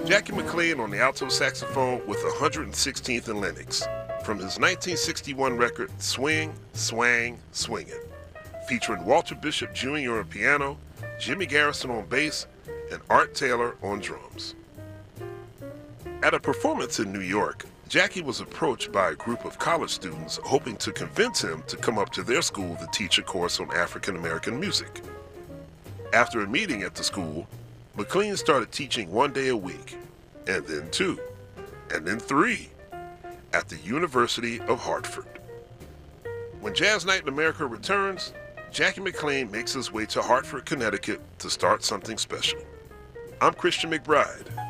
Jackie McLean on the alto saxophone with 116th and Lenox from his 1961 record Swing, Swang, Swingin', featuring Walter Bishop Jr. on piano, Jimmy Garrison on bass, and Art Taylor on drums. At a performance in New York, Jackie was approached by a group of college students hoping to convince him to come up to their school to teach a course on African American music. After a meeting at the school, McLean started teaching 1 day a week, and then 2, and then 3, at the University of Hartford. When Jazz Night in America returns, Jackie McLean makes his way to Hartford, Connecticut to start something special. I'm Christian McBride.